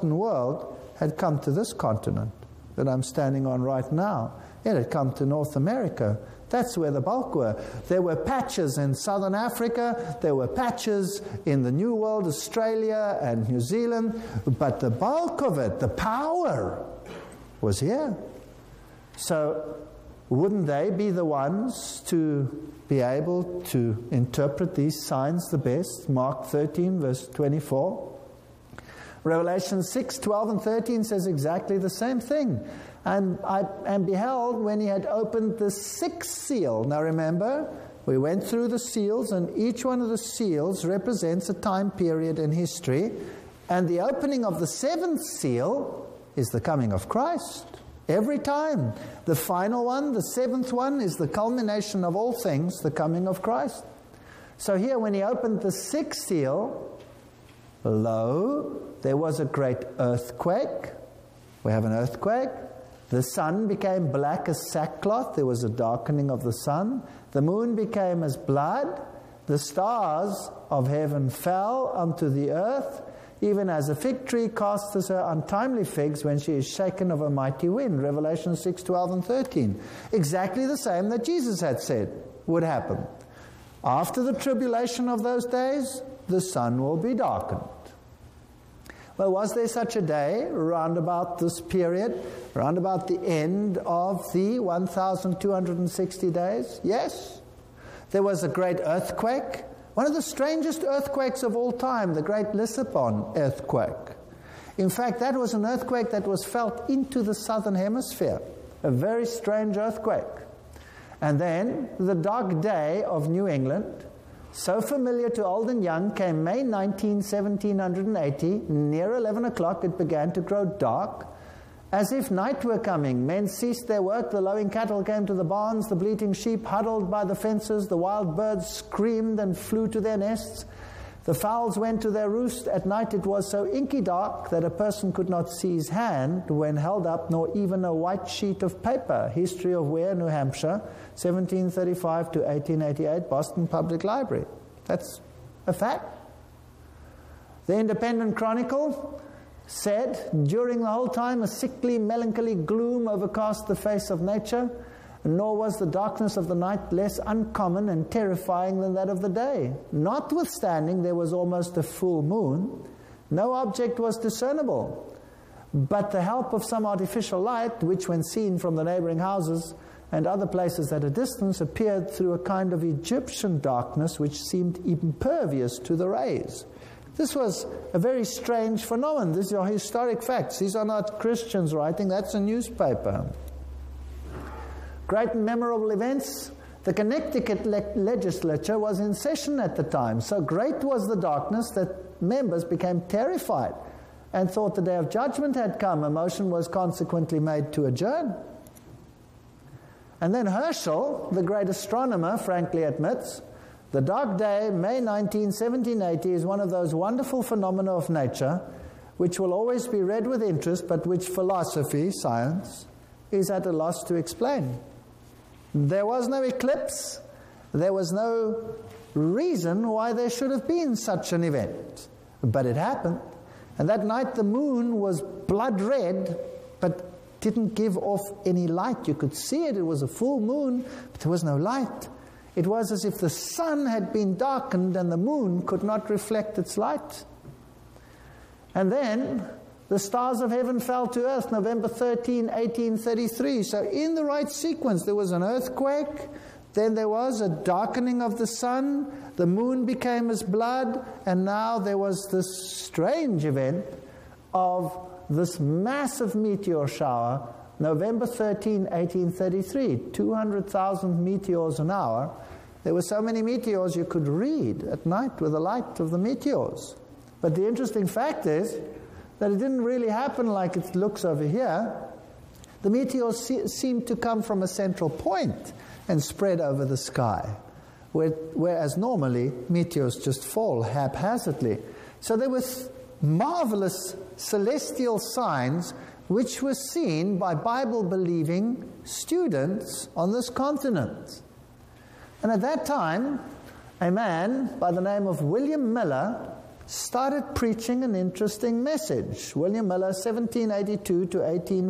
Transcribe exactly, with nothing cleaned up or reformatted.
Western world had come to this continent that I'm standing on right now. It had come to North America. That's where the bulk were. There were patches in Southern Africa. There were patches in the New World, Australia and New Zealand. But the bulk of it, the power, was here. So wouldn't they be the ones to be able to interpret these signs the best? Mark thirteen, verse twenty-four. Revelation six, twelve and thirteen says exactly the same thing. And I and beheld when he had opened the sixth seal. Now remember, we went through the seals, and each one of the seals represents a time period in history. And the opening of the seventh seal is the coming of Christ. Every time. The final one, the seventh one, is the culmination of all things, the coming of Christ. So here, when he opened the sixth seal, lo, there was a great earthquake. We have an earthquake. The sun became black as sackcloth. There was a darkening of the sun. The moon became as blood. The stars of heaven fell unto the earth, even as a fig tree casts her untimely figs when she is shaken of a mighty wind. Revelation six, twelve and thirteen. Exactly the same that Jesus had said would happen. After the tribulation of those days, the sun will be darkened. Well, was there such a day round about this period, round about the end of the one thousand two hundred sixty days? Yes. There was a great earthquake, one of the strangest earthquakes of all time, the Great Lissabon earthquake. In fact, that was an earthquake that was felt into the southern hemisphere, a very strange earthquake. And then the dark day of New England, so familiar to old and young, came May nineteenth, seventeen eighty. Near eleven o'clock it began to grow dark. As if night were coming, men ceased their work, the lowing cattle came to the barns, the bleating sheep huddled by the fences, the wild birds screamed and flew to their nests. The fowls went to their roost. At night it was so inky dark that a person could not see his hand when held up, nor even a white sheet of paper. History of Ware, New Hampshire, seventeen thirty-five to eighteen eighty-eight, Boston Public Library. That's a fact. The Independent Chronicle said, during the whole time a sickly, melancholy gloom overcast the face of nature, nor was the darkness of the night less uncommon and terrifying than that of the day. Notwithstanding, there was almost a full moon. No object was discernible, but the help of some artificial light, which when seen from the neighboring houses and other places at a distance, appeared through a kind of Egyptian darkness which seemed impervious to the rays. This was a very strange phenomenon. These are historic facts. These are not Christians writing. That's a newspaper. Great and memorable events. The Connecticut le legislature was in session at the time. So great was the darkness that members became terrified and thought the day of judgment had come. A motion was consequently made to adjourn. And then Herschel, the great astronomer, frankly admits, the dark day, May nineteenth, seventeen eighty, is one of those wonderful phenomena of nature which will always be read with interest, but which philosophy, science, is at a loss to explain. There was no eclipse. There was no reason why there should have been such an event. But it happened. And that night the moon was blood red, but didn't give off any light. You could see it. It was a full moon, but there was no light. It was as if the sun had been darkened and the moon could not reflect its light. And then the stars of heaven fell to earth, November thirteenth, eighteen thirty-three. So in the right sequence, there was an earthquake, then there was a darkening of the sun, the moon became as blood, and now there was this strange event of this massive meteor shower, November thirteenth, eighteen thirty-three, two hundred thousand meteors an hour. There were so many meteors you could read at night with the light of the meteors. But the interesting fact is that it didn't really happen like it looks over here. The meteors se seemed to come from a central point and spread over the sky, where, whereas normally meteors just fall haphazardly. So there were marvelous celestial signs which were seen by Bible-believing students on this continent. And at that time, a man by the name of William Miller started preaching an interesting message. William Miller, seventeen eighty-two to eighteen